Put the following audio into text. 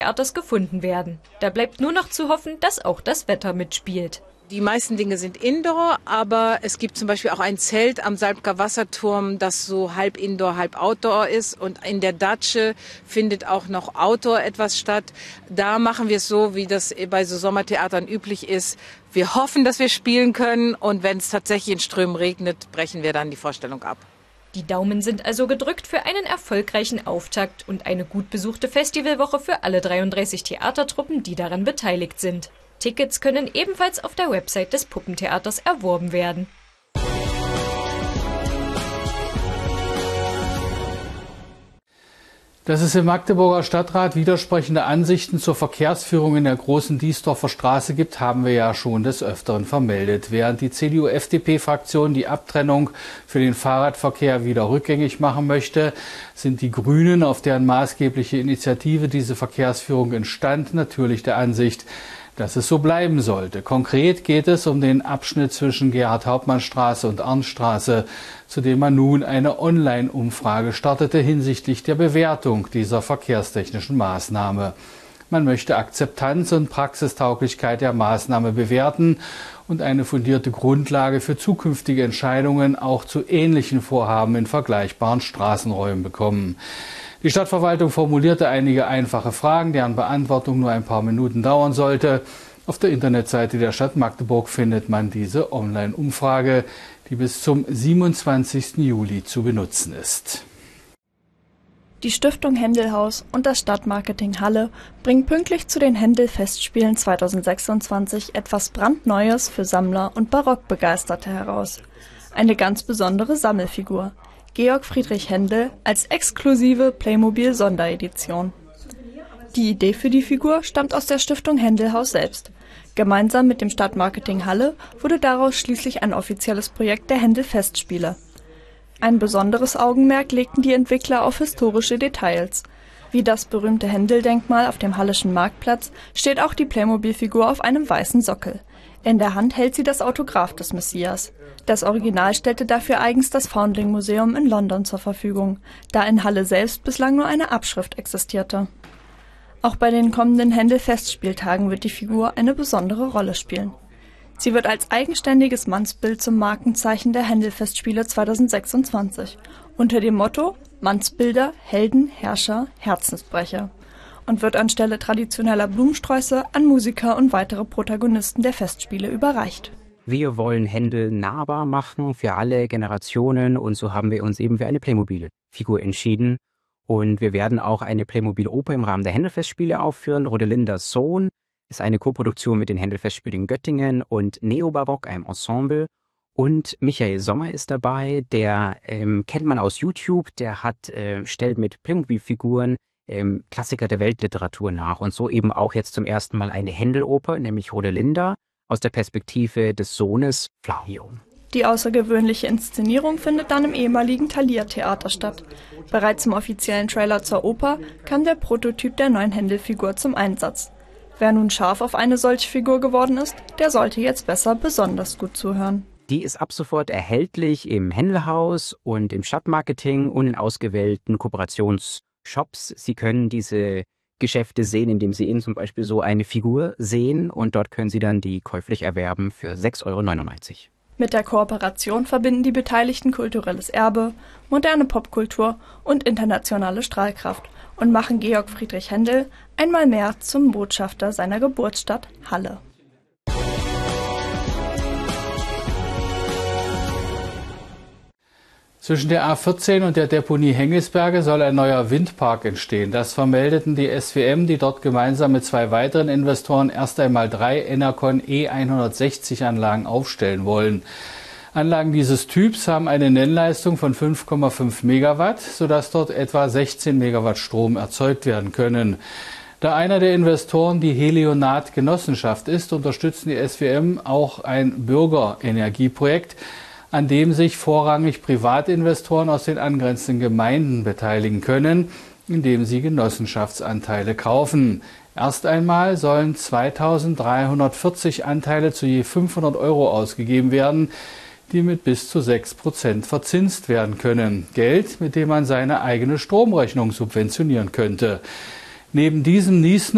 Theaters gefunden werden. Da bleibt nur noch zu hoffen, dass auch das Wetter mitspielt. Die meisten Dinge sind Indoor, aber es gibt zum Beispiel auch ein Zelt am Salbker Wasserturm, das so halb Indoor, halb Outdoor ist. Und in der Datsche findet auch noch Outdoor etwas statt. Da machen wir es so, wie das bei so Sommertheatern üblich ist. Wir hoffen, dass wir spielen können, und wenn es tatsächlich in Strömen regnet, brechen wir dann die Vorstellung ab. Die Daumen sind also gedrückt für einen erfolgreichen Auftakt und eine gut besuchte Festivalwoche für alle 33 Theatertruppen, die daran beteiligt sind. Tickets können ebenfalls auf der Website des Puppentheaters erworben werden. Dass es im Magdeburger Stadtrat widersprechende Ansichten zur Verkehrsführung in der Großen Diesdorfer Straße gibt, haben wir ja schon des Öfteren vermeldet. Während die CDU-FDP-Fraktion die Abtrennung für den Fahrradverkehr wieder rückgängig machen möchte, sind die Grünen, auf deren maßgebliche Initiative diese Verkehrsführung entstand, natürlich der Ansicht, dass es so bleiben sollte. Konkret geht es um den Abschnitt zwischen Gerhard-Hauptmann-Straße und Arndtstraße, zu dem man nun eine Online-Umfrage startete hinsichtlich der Bewertung dieser verkehrstechnischen Maßnahme. Man möchte Akzeptanz und Praxistauglichkeit der Maßnahme bewerten und eine fundierte Grundlage für zukünftige Entscheidungen auch zu ähnlichen Vorhaben in vergleichbaren Straßenräumen bekommen. Die Stadtverwaltung formulierte einige einfache Fragen, deren Beantwortung nur ein paar Minuten dauern sollte. Auf der Internetseite der Stadt Magdeburg findet man diese Online-Umfrage, die bis zum 27. Juli zu benutzen ist. Die Stiftung Händelhaus und das Stadtmarketing Halle bringen pünktlich zu den Händel-Festspielen 2026 etwas brandneues für Sammler und Barockbegeisterte heraus. Eine ganz besondere Sammelfigur. Georg Friedrich Händel als exklusive Playmobil-Sonderedition. Die Idee für die Figur stammt aus der Stiftung Händelhaus selbst. Gemeinsam mit dem Stadtmarketing Halle wurde daraus schließlich ein offizielles Projekt der Händel-Festspiele. Ein besonderes Augenmerk legten die Entwickler auf historische Details. Wie das berühmte Händel-Denkmal auf dem Halleschen Marktplatz steht auch die Playmobil-Figur auf einem weißen Sockel. In der Hand hält sie das Autograph des Messias. Das Original stellte dafür eigens das Foundling Museum in London zur Verfügung, da in Halle selbst bislang nur eine Abschrift existierte. Auch bei den kommenden Händel-Festspieltagen wird die Figur eine besondere Rolle spielen. Sie wird als eigenständiges Mannsbild zum Markenzeichen der Händel-Festspiele 2026 unter dem Motto Mannsbilder, Helden, Herrscher, Herzensbrecher und wird anstelle traditioneller Blumensträuße an Musiker und weitere Protagonisten der Festspiele überreicht. Wir wollen Händel nahbar machen für alle Generationen, und so haben wir uns eben für eine Playmobil-Figur entschieden. Und wir werden auch eine Playmobil-Oper im Rahmen der Händel-Festspiele aufführen. Rodelindas Sohn ist eine Koproduktion mit den Händel-Festspielen Göttingen und Neobarock, einem Ensemble. Und Michael Sommer ist dabei, der kennt man aus YouTube, der stellt mit Playmobil-Figuren Klassiker der Weltliteratur nach. Und so eben auch jetzt zum ersten Mal eine Händel-Oper, nämlich Rodelinda, aus der Perspektive des Sohnes Flavio. Die außergewöhnliche Inszenierung findet dann im ehemaligen Thalia-Theater statt. Bereits im offiziellen Trailer zur Oper kam der Prototyp der neuen Händel-Figur zum Einsatz. Wer nun scharf auf eine solche Figur geworden ist, der sollte jetzt besser besonders gut zuhören. Die ist ab sofort erhältlich im Händelhaus und im Stadtmarketing und in ausgewählten Kooperationsshops. Sie können diese Geschäfte sehen, indem Sie zum Beispiel so eine Figur sehen, und dort können Sie dann die käuflich erwerben für 6,99 €. Mit der Kooperation verbinden die Beteiligten kulturelles Erbe, moderne Popkultur und internationale Strahlkraft und machen Georg Friedrich Händel einmal mehr zum Botschafter seiner Geburtsstadt Halle. Zwischen der A14 und der Deponie Hengelsberge soll ein neuer Windpark entstehen. Das vermeldeten die SWM, die dort gemeinsam mit zwei weiteren Investoren erst einmal 3 Enercon E160-Anlagen aufstellen wollen. Anlagen dieses Typs haben eine Nennleistung von 5,5 Megawatt, sodass dort etwa 16 Megawatt Strom erzeugt werden können. Da einer der Investoren die Helionat-Genossenschaft ist, unterstützen die SWM auch ein Bürgerenergieprojekt, an dem sich vorrangig Privatinvestoren aus den angrenzenden Gemeinden beteiligen können, indem sie Genossenschaftsanteile kaufen. Erst einmal sollen 2.340 Anteile zu je 500 € ausgegeben werden, die mit bis zu 6% verzinst werden können. Geld, mit dem man seine eigene Stromrechnung subventionieren könnte. Neben diesem